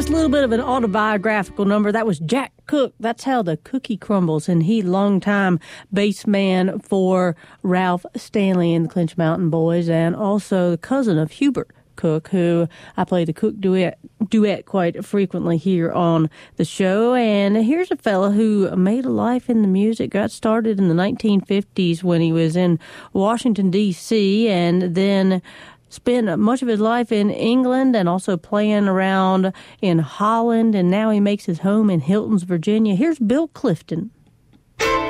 Yes, a little bit of an autobiographical number. That was Jack Cook. That's how the cookie crumbles. And he, longtime bass man for Ralph Stanley and the Clinch Mountain Boys, and also the cousin of Hubert Cook, who I play the Cook duet quite frequently here on the show. And here's a fella who made a life in the music, got started in the 1950s when he was in Washington, D.C., and then spent much of his life in England and also playing around in Holland, and now he makes his home in Hiltons, Virginia. Here's Bill Clifton.